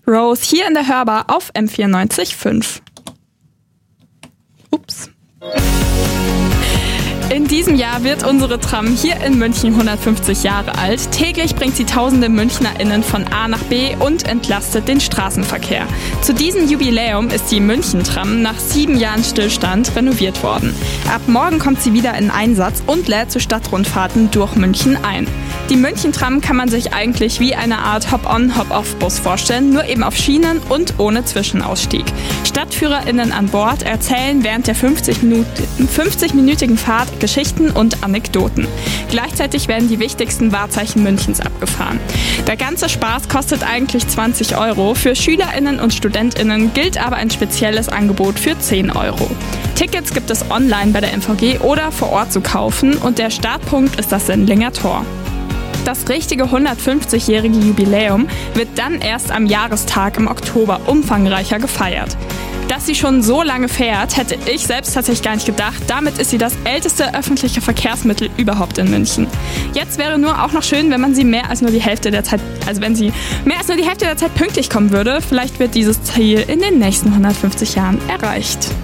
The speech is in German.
Rose hier in der Hörbar auf M94.5. Ups. In diesem Jahr wird unsere Tram hier in München 150 Jahre alt. Täglich bringt sie tausende MünchnerInnen von A nach B und entlastet den Straßenverkehr. Zu diesem Jubiläum ist die München-Tram nach 7 Jahren Stillstand renoviert worden. Ab morgen kommt sie wieder in Einsatz und lädt zu Stadtrundfahrten durch München ein. Die München-Tram kann man sich eigentlich wie eine Art Hop-on-Hop-off-Bus vorstellen, nur eben auf Schienen und ohne Zwischenausstieg. StadtführerInnen an Bord erzählen während der 50-minütigen Fahrt Geschichten und Anekdoten. Gleichzeitig werden die wichtigsten Wahrzeichen Münchens abgefahren. Der ganze Spaß kostet eigentlich 20 €. Für SchülerInnen und StudentInnen gilt aber ein spezielles Angebot für 10 €. Tickets gibt es online bei der MVG oder vor Ort zu kaufen und der Startpunkt ist das Sendlinger Tor. Das richtige 150-jährige Jubiläum wird dann erst am Jahrestag im Oktober umfangreicher gefeiert. Dass sie schon so lange fährt, hätte ich selbst tatsächlich gar nicht gedacht. Damit ist sie das älteste öffentliche Verkehrsmittel überhaupt in München. Jetzt wäre nur auch noch schön, wenn man sie mehr als nur die Hälfte der Zeit pünktlich kommen würde. Vielleicht wird dieses Ziel in den nächsten 150 Jahren erreicht.